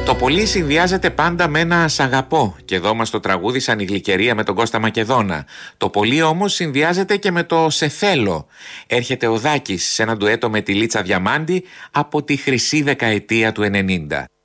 Το πολύ συνδυάζεται πάντα με ένα «σ' αγαπώ» και εδώ μας το τραγούδι σαν η Γλυκερία με τον Κώστα Μακεδόνα. Το πολύ όμως συνδυάζεται και με το «σε θέλω». Έρχεται ο Δάκης σε ένα ντουέτο με τη Λίτσα Διαμάντη από τη χρυσή δεκαετία του 90.